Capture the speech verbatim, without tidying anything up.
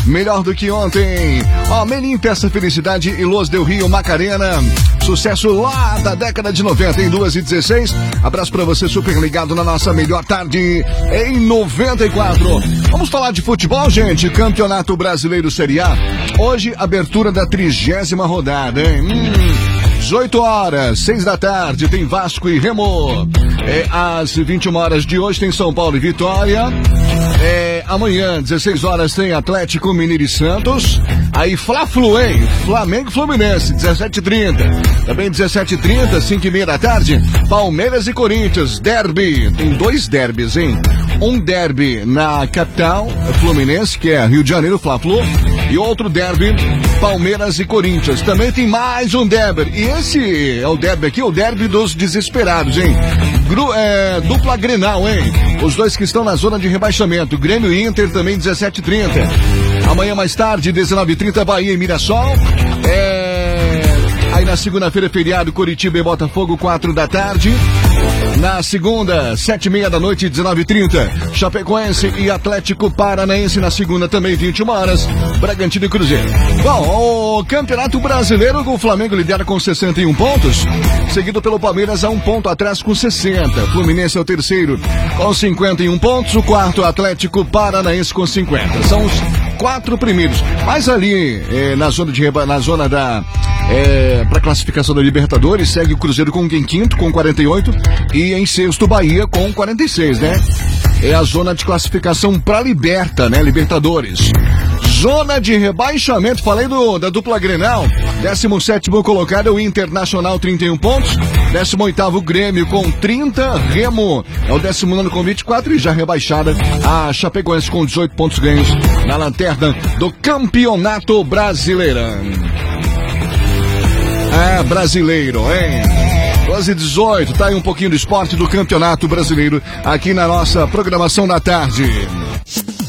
melhor do que ontem. Ó, Melim, Peça Felicidade e Los Del Rio, Macarena. Sucesso lá da década de noventa, em duas e dezesseis. Abraço pra você, super ligado na nossa melhor tarde em noventa e quatro. Vamos falar de futebol, gente. Campeonato Brasileiro Série A. Hoje, abertura da trigésima rodada, hein? Hum. dezoito horas, seis da tarde, tem Vasco e Remo. É, às vinte e uma horas de hoje tem São Paulo e Vitória. É, amanhã, dezesseis horas, tem Atlético Mineiro e Santos. Aí Fla-Flu, hein? Flamengo e Fluminense, dezessete e trinta. Também dezessete e trinta, cinco e meia da tarde, Palmeiras e Corinthians, derby. Tem dois derbys, hein? Um derby na capital, Fluminense, que é Rio de Janeiro, Fla-Flu. E outro derby, Palmeiras e Corinthians. Também tem mais um derby. E esse é o derby aqui, o derby dos desesperados, hein? Gru, é, dupla Grenal, hein? Os dois que estão na zona de rebaixamento. Grêmio e Inter também dezessete e trinta. Amanhã mais tarde, dezenove e trinta, Bahia e Mirassol. É... Aí na segunda-feira, feriado, Curitiba e Botafogo, quatro da tarde. Na segunda, sete e meia da noite, dezenove e trinta, Chapecoense e Atlético Paranaense. Na segunda também, vinte e uma horas, Bragantino e Cruzeiro. Bom, o Campeonato Brasileiro, o Flamengo lidera com sessenta e um pontos, seguido pelo Palmeiras a um ponto atrás com sessenta. Fluminense é o terceiro com cinquenta e um pontos, o quarto Atlético Paranaense com cinquenta. São os quatro primeiros. Mas ali, eh, na zona de reba... na zona da É, para classificação da Libertadores, segue o Cruzeiro com em quinto, com quarenta e oito, e em sexto Bahia com quarenta e seis, né? É a zona de classificação para Liberta, né? Libertadores. Zona de rebaixamento, falei do, da dupla Grenal, décimo sétimo colocado é o Internacional, trinta e um pontos, décimo oitavo Grêmio com trinta, Remo é o décimo nono com vinte e quatro e já rebaixada a Chapecoense com dezoito pontos ganhos na lanterna do Campeonato Brasileirão. É, brasileiro, hein? doze e dezoito, tá aí um pouquinho do esporte do Campeonato Brasileiro aqui na nossa programação da tarde.